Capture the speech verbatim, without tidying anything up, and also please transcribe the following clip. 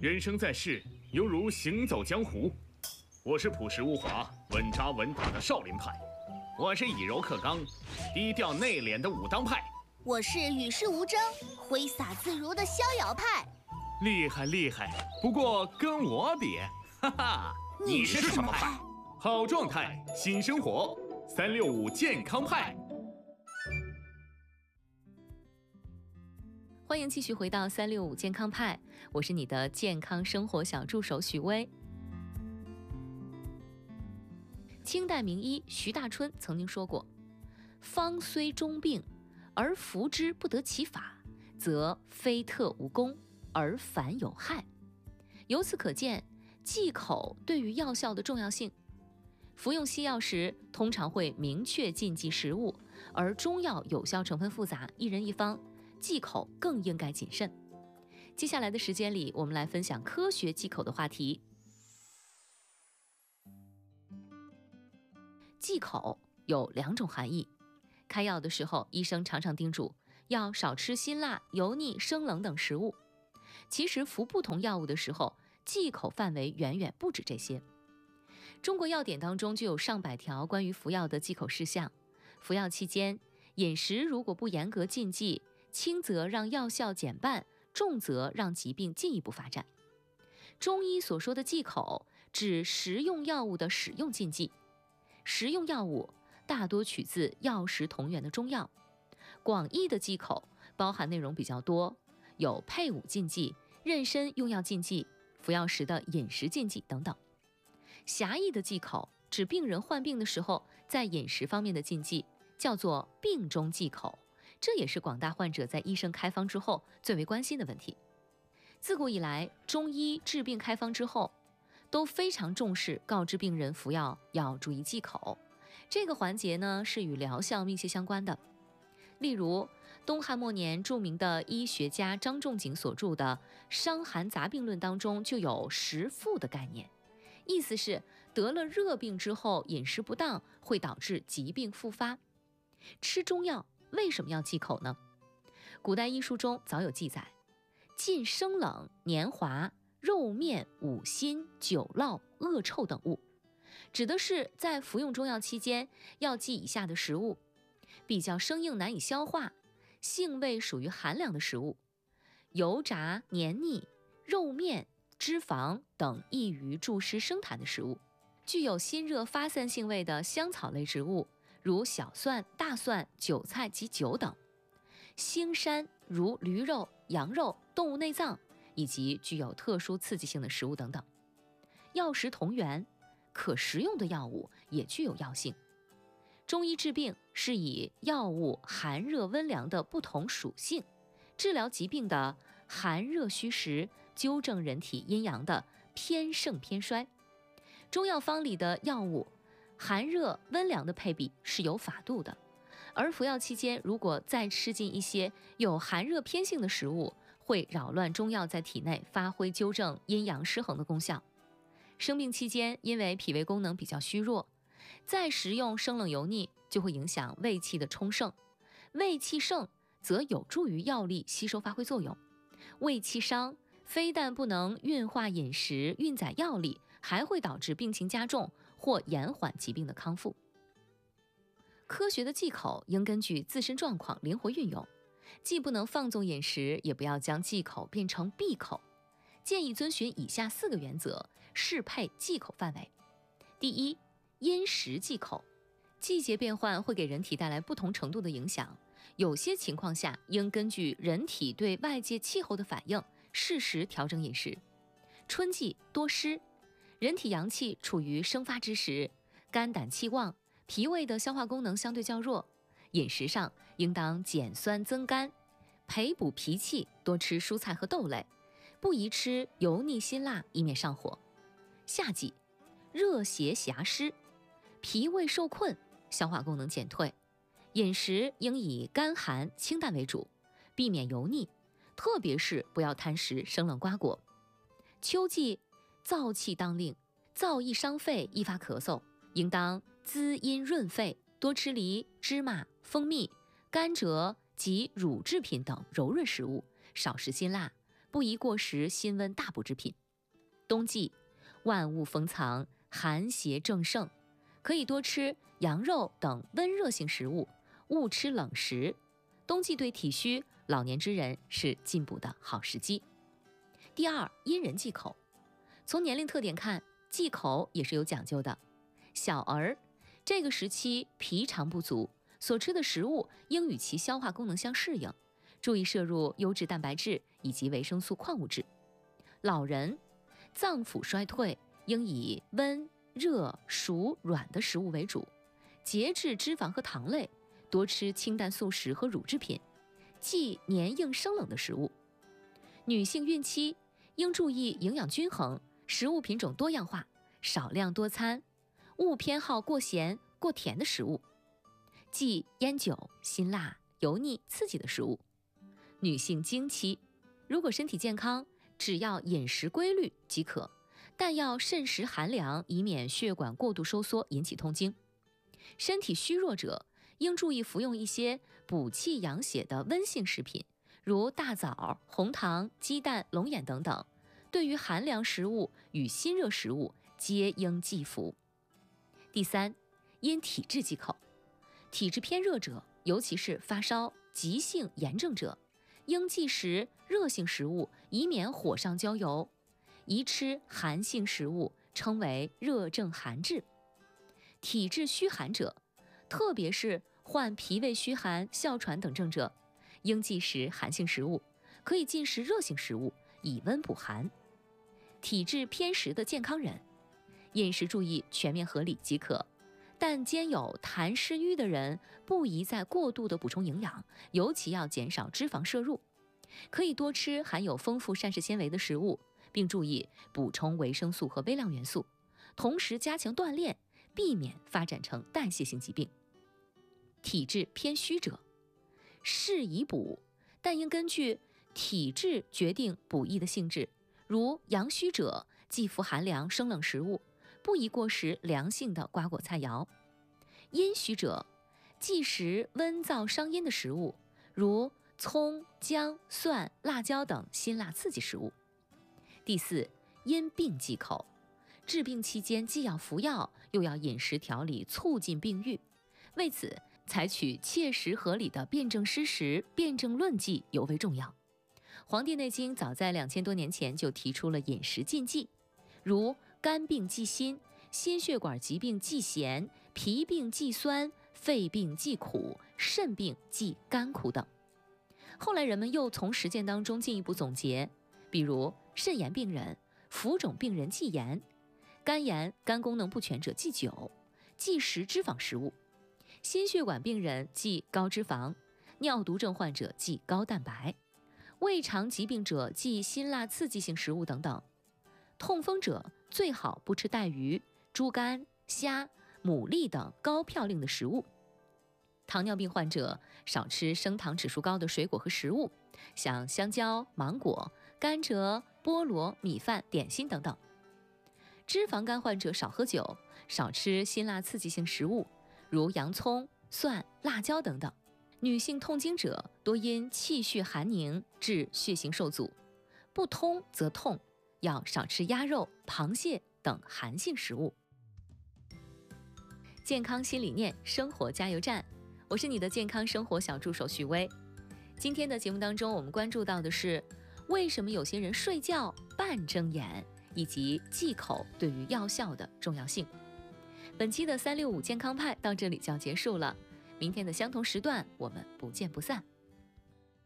人生在世，犹如行走江湖。我是朴实无华、稳扎稳打的少林派，我是以柔克刚、低调内敛的武当派， 我是与世无争、挥洒自如的逍遥派。 厉害厉害！不过跟我比，哈哈， 你是什么派？ 好状态，新生活，三六五健康派。 欢迎继续回到三六五健康派，我是你的健康生活小助手许巍。清代名医徐大春曾经说过：方虽中病，而服之不得其法，则非特无功，而反有害。由此可见，忌口对于药效的重要性。服用西药时，通常会明确禁忌食物，而中药有效成分复杂，一人一方，忌口更应该谨慎。接下来的时间里，我们来分享科学忌口的话题。忌口有两种含义，开药的时候，医生常常叮嘱要少吃辛辣、油腻、生冷等食物。其实服不同药物的时候，忌口范围远远不止这些。中国药典当中就有上百条关于服药的忌口事项。服药期间，饮食如果不严格禁忌，轻则让药效减半，重则让疾病进一步发展。中医所说的忌口，指食用药物的使用禁忌。食用药物大多取自药食同源的中药。广义的忌口包含内容比较多，有配伍禁忌、妊娠用药禁忌、服药时的饮食禁忌等等。狭义的忌口指病人患病的时候在饮食方面的禁忌，叫做病中忌口，这也是广大患者在医生开方之后最为关心的问题。自古以来，中医治病开方之后都非常重视告知病人服药要注意忌口，这个环节呢是与疗效密切相关的。例如东汉末年著名的医学家张仲景所著的《伤寒杂病论》当中就有食复的概念，意思是得了热病之后饮食不当会导致疾病复发。吃中药为什么要忌口呢？古代医书中早有记载，禁生冷、黏滑、肉面、五辛、酒酪、恶臭等物，指的是在服用中药期间要忌以下的食物：比较生硬难以消化、性味属于寒凉的食物、油炸、黏腻、肉面、脂肪等易于助湿生痰的食物，具有辛热发散性味的香草类植物，如小蒜、大蒜、韭菜及酒等；腥膻如驴肉、羊肉、动物内脏，以及具有特殊刺激性的食物等等。药食同源，可食用的药物也具有药性。中医治病是以药物寒热温凉的不同属性，治疗疾病的寒热虚实，纠正人体阴阳的偏盛偏衰。中药方里的药物寒热温凉的配比是有法度的，而服药期间如果再吃进一些有寒热偏性的食物，会扰乱中药在体内发挥纠正阴阳失衡的功效。生病期间因为脾胃功能比较虚弱，再食用生冷油腻就会影响胃气的充盛，胃气盛则有助于药力吸收发挥作用，胃气伤非但不能运化饮食运载药力，还会导致病情加重或延缓疾病的康复。科学的忌口应根据自身状况灵活运用，既不能放纵饮食，也不要将忌口变成闭口。建议遵循以下四个原则，适配忌口范围。第一，因时忌口。季节变换会给人体带来不同程度的影响，有些情况下应根据人体对外界气候的反应，适时调整饮食。春季多湿，人体阳气处于生发之时，肝胆气旺，脾胃的消化功能相对较弱，饮食上应当减酸增甘，培补脾气，多吃蔬菜和豆类，不宜吃油腻辛辣，以免上火。夏季热邪狭湿，脾胃受困，消化功能减退，饮食应以甘寒清淡为主，避免油腻，特别是不要贪食生冷瓜果。秋季燥气当令，燥易伤肺，易发咳嗽，应当滋阴润肺，多吃梨、芝麻、蜂蜜、甘蔗及乳制品等柔润食物，少食辛辣， 不宜过食辛温大补之品。冬季万物封藏，寒邪正盛，可以多吃羊肉等温热性食物，勿吃冷食。冬季对体虚、老年之人是进补的好时机。第二，因人忌口。从年龄特点看，忌口也是有讲究的。小儿这个时期脾肠不足，所吃的食物应与其消化功能相适应，注意摄入优质蛋白质以及维生素、矿物质。老人脏腑衰退，应以温、热、熟、软的食物为主，节制脂肪和糖类，多吃清淡素食和乳制品，忌黏硬生冷的食物。女性孕期应注意营养均衡，食物品种多样化，少量多餐，勿偏好过咸、过甜的食物，忌烟酒、辛辣、油腻、刺激的食物。女性经期，如果身体健康，只要饮食规律即可，但要慎食寒凉，以免血管过度收缩引起痛经。身体虚弱者应注意服用一些补气养血的温性食品，如大枣、红糖、鸡蛋、龙眼等等。对于寒凉食物与辛热食物皆应忌服。第三，因体质忌口。体质偏热者，尤其是发烧、急性炎症者，应忌食热性食物，以免火上浇油。宜吃寒性食物，称为热症寒治。体质虚寒者，特别是患脾胃虚寒、哮喘等症者，应忌食寒性食物，可以进食热性食物，以温补寒。体质偏实的健康人，饮食注意全面合理即可，但兼有痰湿瘀的人，不宜再过度的补充营养，尤其要减少脂肪摄入。可以多吃含有丰富膳食纤维的食物，并注意补充维生素和微量元素，同时加强锻炼，避免发展成代谢性疾病。体质偏虚者，适宜补，但应根据体质决定补益的性质。如阳虚者，忌服寒凉生冷食物，不宜过食凉性的瓜果菜肴。阴虚者，忌食温燥伤阴的食物，如葱、姜、蒜、辣椒等辛辣刺激食物。第四，因病忌口。治病期间既要服药，又要饮食调理，促进病愈。为此，采取切实合理的辨证施食、辨证论剂尤为重要。《黄帝内经》早在两千多年前就提出了饮食禁忌，如肝病忌辛、心血管疾病忌咸、脾病忌酸、肺病忌苦、肾病忌甘苦等。后来人们又从实践当中进一步总结，比如肾炎病人、浮肿病人忌盐，肝炎、肝功能不全者忌酒，忌食脂肪食物；心血管病人忌高脂肪，尿毒症患者忌高蛋白，胃肠疾病者忌辛辣刺激性食物等等。痛风者最好不吃带鱼、猪肝、虾、牡蛎等高嘌呤的食物。糖尿病患者少吃升糖指数高的水果和食物，像香蕉、芒果、甘蔗、菠萝、米饭、点心等等。脂肪肝患者少喝酒，少吃辛辣刺激性食物，如洋葱、蒜、辣椒等等。女性痛经者多因气血寒凝致血行受阻，不通则痛，要少吃鸭肉、螃蟹等寒性食物。健康新理念，生活加油站，我是你的健康生活小助手许巍。今天的节目当中，我们关注到的是为什么有些人睡觉半睁眼，以及忌口对于药效的重要性。本期的三六五健康派到这里就要结束了，明天的相同时段我们不见不散。